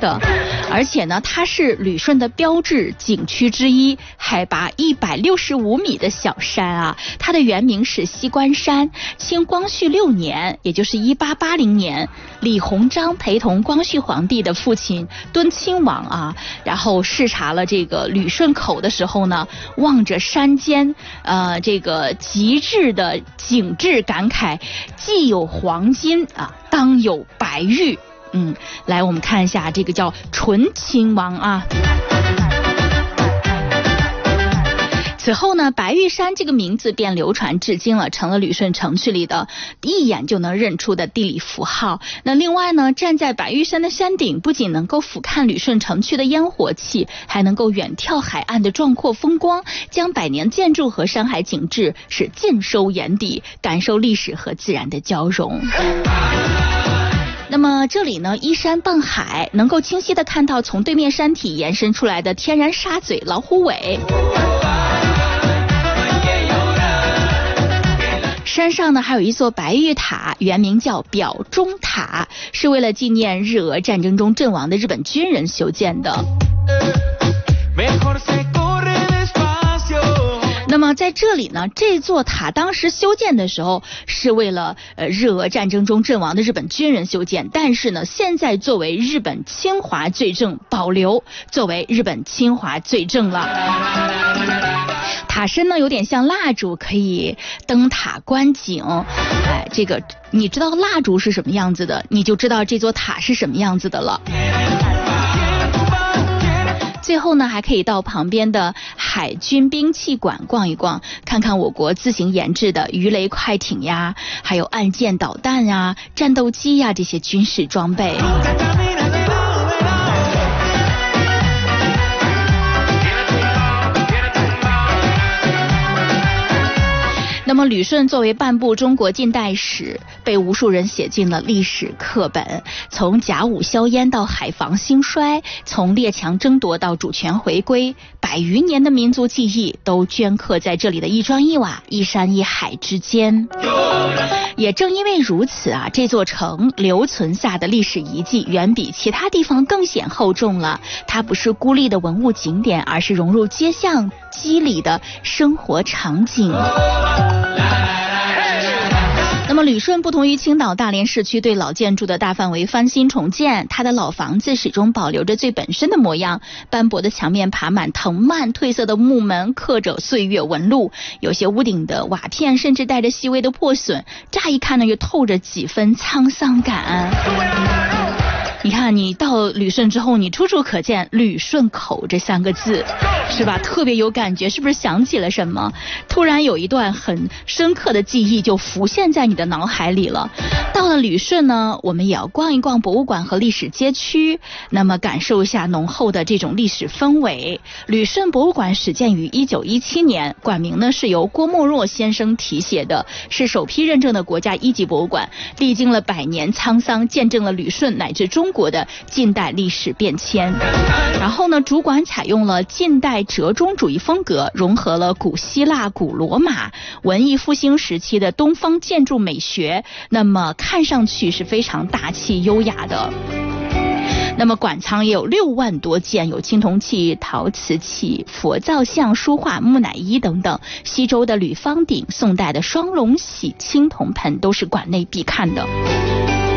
的，而且呢，它是旅顺的标志景区之一，海拔165米的小山啊。它的原名是西关山。清光绪6年，也就是1880年，李鸿章陪同光绪皇帝的父亲敦亲王啊，然后视察了这个旅顺口的时候呢，望着山间这个极致的景致，感慨既有黄金啊，当有白玉。来我们看一下这个叫醇亲王啊。此后呢，白玉山这个名字便流传至今了，成了旅顺城区里的一眼就能认出的地理符号。那另外呢，站在白玉山的山顶，不仅能够俯瞰旅顺城区的烟火气，还能够远眺海岸的壮阔风光，将百年建筑和山海景致是尽收眼底，感受历史和自然的交融。那么这里呢，依山傍海，能够清晰地看到从对面山体延伸出来的天然沙嘴老虎尾。山上呢还有一座白玉塔，原名叫表忠塔，是为了纪念日俄战争中阵亡的日本军人修建的。那么在这里呢，这座塔当时修建的时候是为了日俄战争中阵亡的日本军人修建，但是呢，现在作为日本侵华罪证保留，作为日本侵华罪证了。塔身呢有点像蜡烛，可以登塔观景。这个你知道蜡烛是什么样子的，你就知道这座塔是什么样子的了。最后呢，还可以到旁边的海军兵器馆逛一逛，看看我国自行研制的鱼雷快艇呀，还有岸舰导弹呀、战斗机呀这些军事装备。那么旅顺作为半部中国近代史，被无数人写进了历史课本。从甲午硝烟到海防兴衰，从列强争夺到主权回归，100余年的民族记忆都镌刻在这里的一砖一瓦、一山一海之间。也正因为如此啊，这座城留存下的历史遗迹远比其他地方更显厚重了。它不是孤立的文物景点，而是融入街巷机里的生活场景。那么旅顺不同于青岛、大连市区对老建筑的大范围翻新重建，它的老房子始终保留着最本身的模样，斑驳的墙面爬满藤蔓，褪色的木门刻着岁月纹路，有些屋顶的瓦片甚至带着细微的破损，乍一看呢又透着几分沧桑感。你看，你到旅顺之后，你处处可见旅顺口这3个字，是吧？特别有感觉，是不是想起了什么？突然有一段很深刻的记忆就浮现在你的脑海里了。到了旅顺呢，我们也要逛一逛博物馆和历史街区，那么感受一下浓厚的这种历史氛围。旅顺博物馆始建于1917年，馆名呢是由郭沫若先生题写的，是首批认证的国家1级博物馆，历经了100年沧桑，见证了旅顺乃至中国的近代历史变迁。然后呢，主馆采用了近代折中主义风格，融合了古希腊、古罗马、文艺复兴时期的东方建筑美学，那么看上去是非常大气优雅的。那么馆藏也有6万多件，有青铜器、陶瓷器、佛造像、书画、木乃伊等等。西周的吕方鼎、宋代的双龙洗青铜盆都是馆内必看的。